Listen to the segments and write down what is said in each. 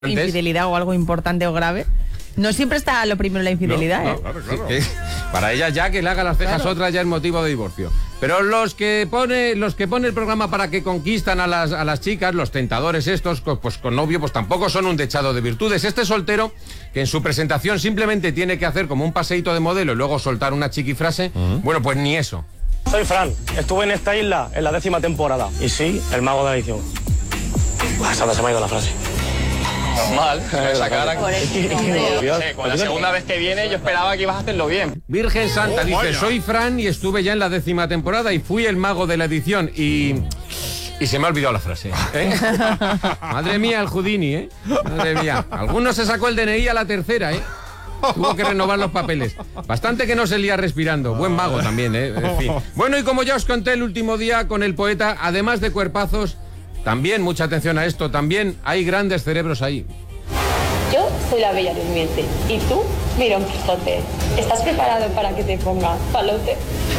infidelidad o algo importante o grave. No siempre está lo primero la infidelidad, no, claro. Para ella ya que le haga las cejas otras ya es motivo de divorcio. Pero los que pone el programa para que conquistan a las chicas, los tentadores estos, pues con novio, pues tampoco son un dechado de virtudes. Este soltero, que en su presentación simplemente tiene que hacer como un paseíto de modelo y luego soltar una chiquifrase, bueno, pues ni eso. Soy Fran, estuve en esta isla en la 10ª temporada. Y sí, el mago de la edición. Esa se me ha ido la frase. Normal, la cara. Con la segunda vez que viene yo esperaba que ibas a hacerlo bien. Virgen Santa, dice, soy Fran y estuve ya en la 10ª temporada y fui el mago de la edición y se me ha olvidado la frase. Madre mía, el Houdini, ¿eh? Madre mía. Alguno se sacó el DNI a la tercera, ¿eh? Tuvo que renovar los papeles. Bastante que no se lía respirando. Buen mago también, ¿eh? En fin. Bueno, y como ya os conté el último día con el poeta, además de cuerpazos, también, mucha atención a esto, también hay grandes cerebros ahí. Yo soy la Bella Durmiente y tú, mi Don Quijote. ¿Estás preparado para que te ponga palote?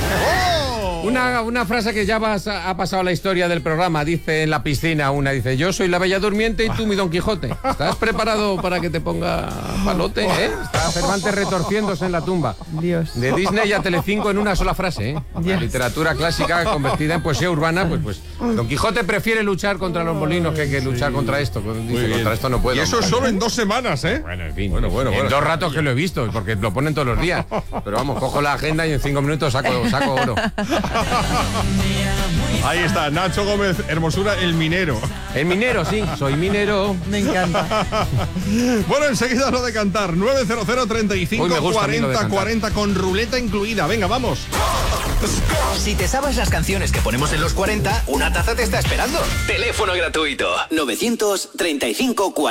Una frase que ya ha pasado a la historia del programa, dice en la piscina dice, yo soy la Bella Durmiente y tú mi Don Quijote. ¿Estás preparado para que te ponga palote, Está Cervantes retorciéndose en la tumba. Dios. De Disney a Telecinco en una sola frase, La literatura clásica convertida en poesía urbana, pues Don Quijote prefiere luchar contra los molinos que luchar contra esto. Dice, contra esto no puedo. Y eso solo en 2 semanas, Bueno, en fin. Bueno. En 2 ratos que lo he visto, porque lo ponen todos los días. Pero vamos, cojo la agenda y en 5 minutos saco oro. Ahí está, Nacho Gómez, hermosura, el minero. El minero, sí, soy minero. Me encanta. Bueno, enseguida lo de cantar. 900 35 40 40 con ruleta incluida. Venga, vamos. Si te sabes las canciones que ponemos en los 40, una taza te está esperando. Teléfono gratuito 935 40